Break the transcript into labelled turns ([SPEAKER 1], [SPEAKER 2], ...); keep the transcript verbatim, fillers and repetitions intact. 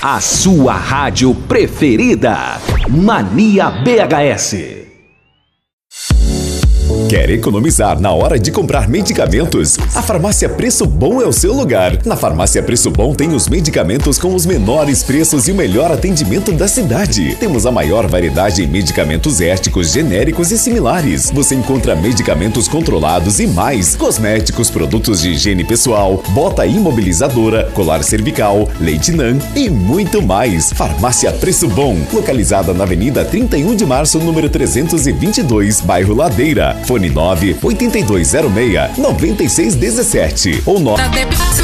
[SPEAKER 1] A sua rádio preferida. Mania B H S.
[SPEAKER 2] Quer economizar na hora de comprar medicamentos? A Farmácia Preço Bom é o seu lugar. Na Farmácia Preço Bom tem os medicamentos com os menores preços e o melhor atendimento da cidade. Temos a maior variedade em medicamentos éticos, genéricos e similares. Você encontra medicamentos controlados e mais, cosméticos, produtos de higiene pessoal, bota imobilizadora, colar cervical, leite N A M e muito mais. Farmácia Preço Bom, localizada na Avenida trinta e um de março, número trezentos e vinte e dois, bairro Ladeira. Fone nove oito dois zero seis nove seis um sete ou nove